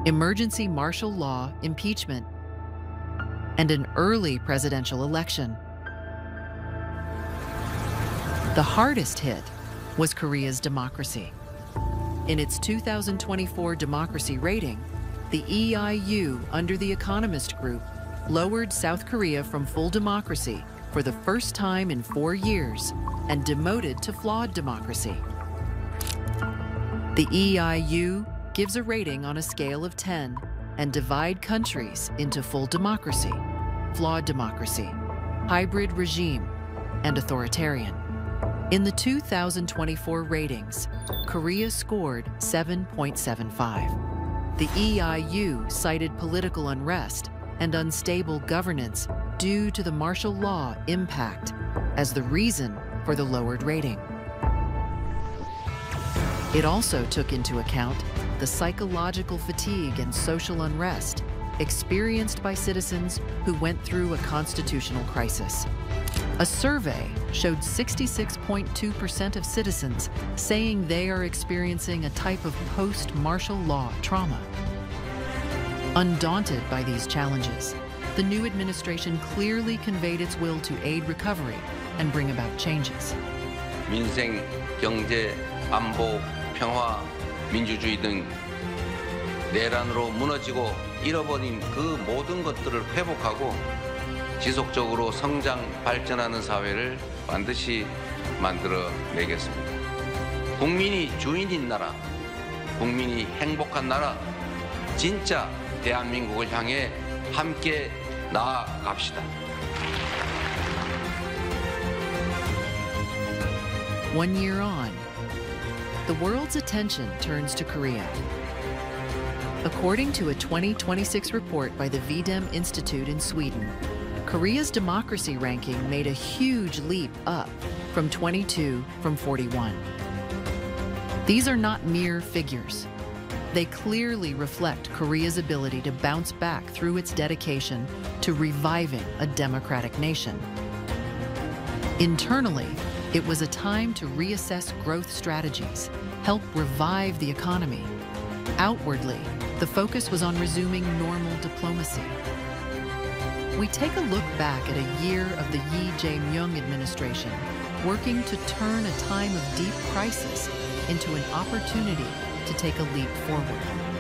emergency martial law, impeachment, and an early presidential election. The hardest hit was Korea's democracy. In its 2024 democracy rating, the EIU, under the Economist Group, lowered South Korea from full democracy for the first time in 4 years and demoted to flawed democracy. The EIU gives a rating on a scale of 10 and divide countries into full democracy, flawed democracy, hybrid regime, and authoritarian. In the 2024 ratings, Korea scored 7.75. The EIU cited political unrest and unstable governance due to the martial law impact as the reason for the lowered rating. It also took into account the psychological fatigue and social unrest experienced by citizens who went through a constitutional crisis. A survey showed 66.2% of citizens saying they are experiencing a type of post-martial law trauma. Undaunted by these challenges, the new administration clearly conveyed its will to aid recovery and bring about changes. 민생, 경제, 안보, 평화, 민주주의 등 내란으로 무너지고 잃어버린 그 모든 것들을 회복하고 지속적으로 성장, 발전하는 사회를 반드시 만들어내겠습니다. 국민이 주인인 나라, 국민이 행복한 나라, 진짜 대한민국을 향해 함께 나아갑시다. One year on, the world's attention turns to Korea. According to a 2026 report by the VDEM Institute in Sweden, Korea's democracy ranking made a huge leap up from 22 from 41. These are not mere figures. They clearly reflect Korea's ability to bounce back through its dedication to reviving a democratic nation. Internally, it was a time to reassess growth strategies, help revive the economy. Outwardly, the focus was on resuming normal diplomacy. We take a look back at a year of the Lee Jae-myung administration working to turn a time of deep crisis into an opportunity to take a leap forward.